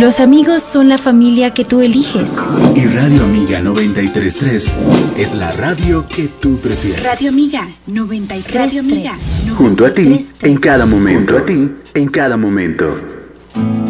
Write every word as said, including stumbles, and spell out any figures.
Los amigos son la familia que tú eliges. Y Radio Amiga noventa y tres punto tres es la radio que tú prefieres. Radio Amiga noventa y tres punto tres. Radio Amiga. Junto a ti, en cada momento. Junto a ti, en cada momento.